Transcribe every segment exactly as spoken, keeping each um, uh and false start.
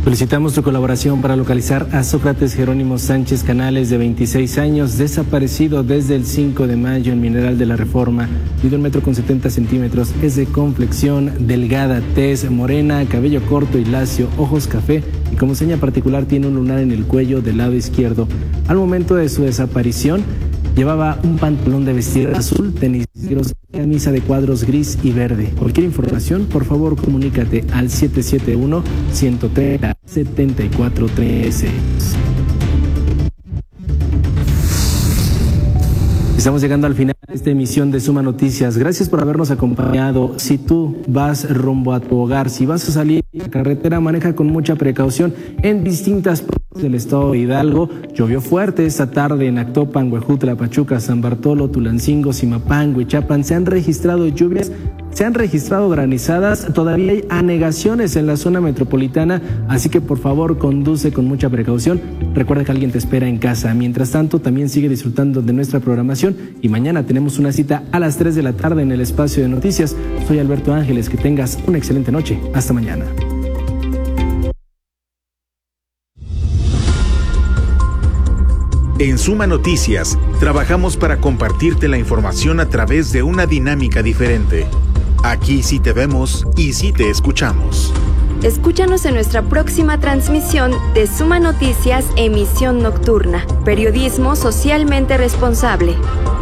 Solicitamos tu colaboración para localizar a Sócrates Jerónimo Sánchez Canales, de veintiséis años, desaparecido desde el cinco de mayo en Mineral de la Reforma. Mide un metro con setenta centímetros, es de complexión delgada, tez morena, cabello corto y lacio, ojos café y como seña particular tiene un lunar en el cuello del lado izquierdo. Al momento de su desaparición, llevaba un pantalón de vestir azul, tenis negros, camisa de cuadros gris y verde. Cualquier información, por favor, comunícate al siete siete uno, uno tres cero, siete cuatro tres. Estamos llegando al final de esta emisión de Suma Noticias. Gracias por habernos acompañado. Si tú vas rumbo a tu hogar, si vas a salir a la carretera, maneja con mucha precaución en distintas partes del estado de Hidalgo. Llovió fuerte esta tarde en Actopan, Huejutla, Pachuca, San Bartolo, Tulancingo, Zimapán, Huichapan. Se han registrado lluvias, se han registrado granizadas, todavía hay anegaciones en la zona metropolitana, así que por favor conduce con mucha precaución. Recuerda que alguien te espera en casa. Mientras tanto, también sigue disfrutando de nuestra programación y mañana tenemos una cita a las tres de la tarde en el espacio de noticias. Soy Alberto Ángeles, que tengas una excelente noche. Hasta mañana. En Suma Noticias, trabajamos para compartirte la información a través de una dinámica diferente. Aquí sí te vemos y sí te escuchamos. Escúchanos en nuestra próxima transmisión de Suma Noticias, emisión nocturna. Periodismo socialmente responsable.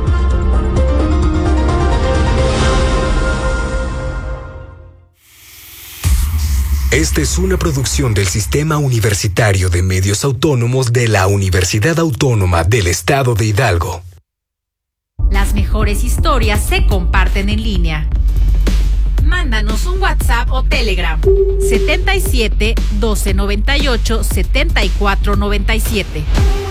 Esta es una producción del Sistema Universitario de Medios Autónomos de la Universidad Autónoma del Estado de Hidalgo. Las mejores historias se comparten en línea. Mándanos un WhatsApp o Telegram. setenta y siete, doce noventa y ocho, setenta y cuatro noventa y siete.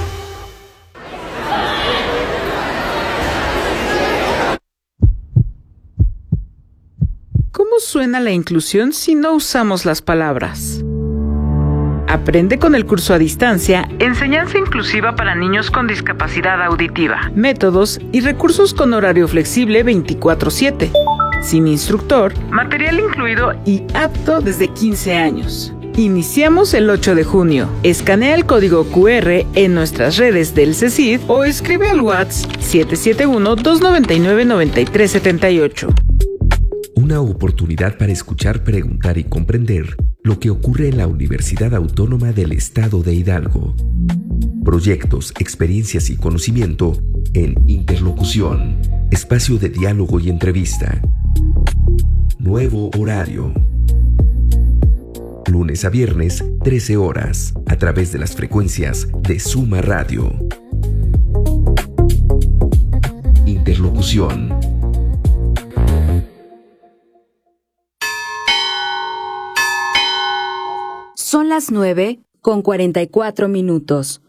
¿Cómo suena la inclusión si no usamos las palabras? Aprende con el curso a distancia Enseñanza Inclusiva para Niños con Discapacidad Auditiva. Métodos y recursos con horario flexible veinticuatro siete. Sin instructor, material incluido y apto desde quince años. Iniciamos el ocho de junio. Escanea el código cu erre en nuestras redes del CECID o escribe al WhatsApp siete siete uno, dos nueve nueve, nueve tres siete ocho. Una oportunidad para escuchar, preguntar y comprender lo que ocurre en la Universidad Autónoma del Estado de Hidalgo. Proyectos, experiencias y conocimiento en Interlocución, espacio de diálogo y entrevista. Nuevo horario. Lunes a viernes, trece horas, a través de las frecuencias de Suma Radio. Interlocución. Son las nueve con cuarenta y cuatro minutos.